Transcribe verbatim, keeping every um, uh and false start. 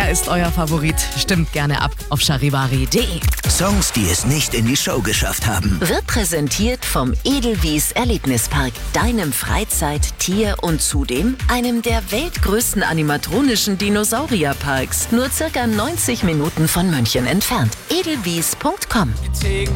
Welcher ist euer Favorit? Stimmt gerne ab auf charivari punkt de. Songs, die es nicht in die Show geschafft haben. Wird präsentiert vom Edelwies Erlebnispark, deinem Freizeit-, Tier- und zudem einem der weltgrößten animatronischen Dinosaurierparks. Nur circa neunzig Minuten von München entfernt. edelwies punkt com.